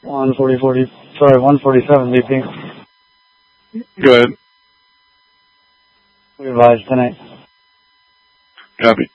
147 BP. Go ahead. We advise tonight. Copy.